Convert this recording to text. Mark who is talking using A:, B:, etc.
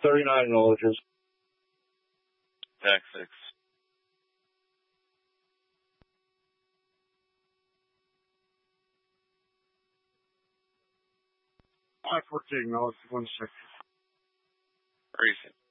A: 39 acknowledges.
B: Tax 6.
A: I-14 acknowledges 1 second.
B: Recent.